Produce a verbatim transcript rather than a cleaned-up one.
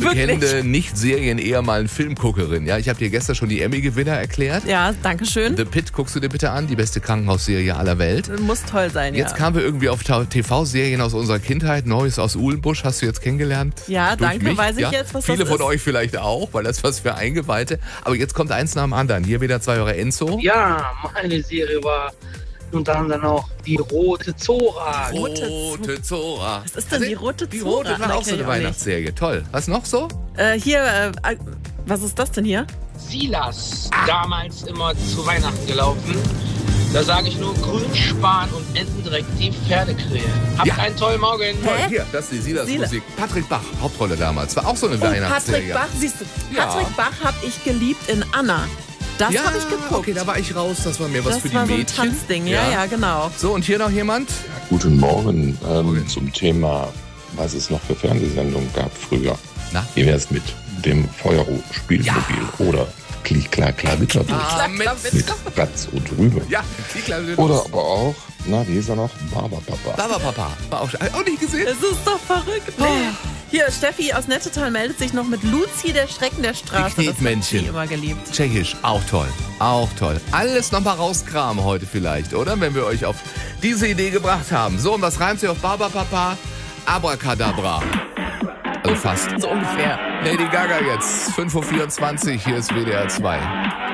bekennende, nicht Serien, eher mal Filmguckerin. Ja, ich habe dir gestern schon die Emmy-Gewinner erklärt. Ja, danke schön. The Pitt guckst du dir bitte an, die beste Krankenhausserie aller Welt. Muss toll sein, ja. Jetzt kamen wir irgendwie auf T V-Serien aus unserer Kindheit. Neues aus Uhlenbusch hast du jetzt kennengelernt. Ja, Durch danke, mich. weiß ich ja? jetzt, was Viele das von ist. euch vielleicht auch, weil das was für Eingeweihte. Aber jetzt kommt eins nach dem anderen. Hier wieder zwei Euro Enzo. Ja, meine Serie war unter anderem auch die Rote Zora. Rote Rote Zora. Was ist denn die Rote Die Zora? Rote war Na, auch so kenn eine ich auch nicht. Weihnachtsserie. Toll. Was noch so? Äh, hier, äh, was ist das denn hier? Silas, damals immer zu Weihnachten gelaufen. Da sage ich nur Grünspan und Entendirektiv Pferdekrähe. Habt Ja. einen tollen Morgen. Toll, Hä? hier, das ist die Silas. Silas-Musik. Patrick Bach, Hauptrolle damals. War auch so eine Oh, Patrick Weihnachtsserie. Bach, siehst du, Ja. Patrick Bach habe ich geliebt in Anna. Das ja, habe ich geguckt. okay, da war ich raus. Das war mir was das für die war so ein Mädchen. Tanzding, ja, ja, genau. So, und hier noch jemand? Guten Morgen, ähm, Morgen. zum Thema, was es noch für Fernsehsendungen gab früher. Na? Wie wär's mit dem Feuerspielmobil oder Klick, Klar, Klar, Witterbuch Ah, mit, mit Ratz und Rübe. ja, die kleine Oder aber auch, na, wie hieß er noch? Barberpapa. Baba Papa. War auch, auch nicht gesehen. Es ist doch verrückt. Oh. Hier, Steffi aus Nettetal meldet sich noch mit Luzi, der Schrecken der Straße. Die Das hat Knietmännchen. sie immer geliebt. Tschechisch, auch toll. Auch toll. Alles nochmal rauskramen heute vielleicht, oder? Wenn wir euch auf diese Idee gebracht haben. So, und was reimt sich auf Barbapapa? Abracadabra. Also fast. So ungefähr. Lady Gaga jetzt. fünf Uhr vierundzwanzig, hier ist W D R zwei.